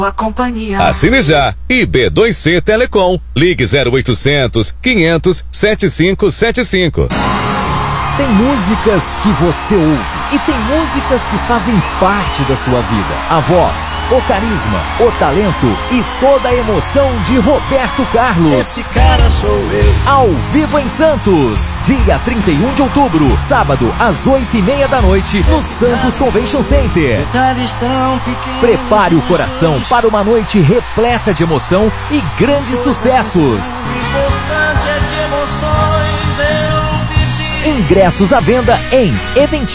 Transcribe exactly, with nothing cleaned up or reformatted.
A companhia. Assine já. I B dois C Telecom. Ligue zero oitocentos, quinhentos, setenta e cinco setenta e cinco. Tem músicas que você ouve e tem músicas que fazem parte da sua vida. A voz, o carisma, o talento e toda a emoção de Roberto Carlos. Esse cara sou eu. Ao vivo em Santos, dia trinta e um de outubro, sábado às oito e meia da noite, no Santos Convention Center. Prepare o coração para uma noite repleta de emoção e grandes sucessos. O importante é que emoções eu vivi. Ingressos à venda em Event